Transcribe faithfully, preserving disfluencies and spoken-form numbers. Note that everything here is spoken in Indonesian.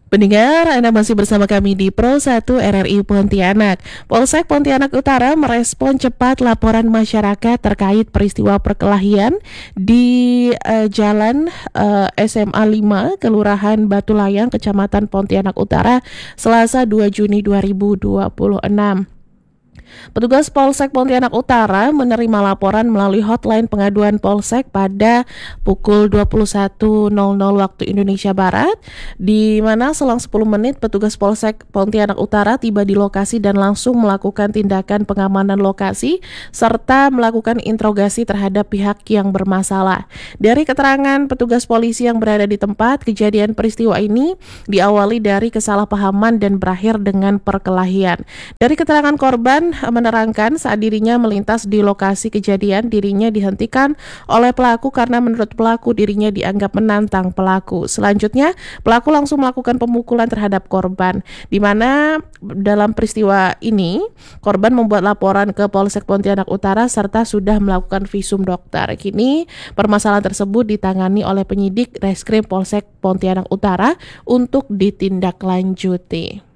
Pendengar, Anda masih bersama kami di Pro satu R R I Pontianak. Polsek Pontianak Utara merespon cepat laporan masyarakat terkait peristiwa perkelahian di eh, Jalan eh, S M A lima, Kelurahan Batu Layang, Kecamatan Pontianak Utara, Selasa dua Juni dua ribu dua puluh enam. Petugas Polsek Pontianak Utara menerima laporan melalui hotline pengaduan Polsek pada pukul dua puluh satu nol nol waktu Indonesia Barat, di mana selang sepuluh menit petugas Polsek Pontianak Utara tiba di lokasi dan langsung melakukan tindakan pengamanan lokasi serta melakukan interogasi terhadap pihak yang bermasalah. Dari keterangan petugas polisi yang berada di tempat kejadian peristiwa ini diawali dari kesalahpahaman dan berakhir dengan perkelahian. Dari keterangan korban menerangkan saat dirinya melintas di lokasi kejadian, dirinya dihentikan oleh pelaku karena menurut pelaku dirinya dianggap menantang pelaku. Selanjutnya, pelaku langsung melakukan pemukulan terhadap korban, di mana dalam peristiwa ini korban membuat laporan ke Polsek Pontianak Utara serta sudah melakukan visum dokter. Kini permasalahan tersebut ditangani oleh penyidik Reskrim Polsek Pontianak Utara untuk ditindaklanjuti.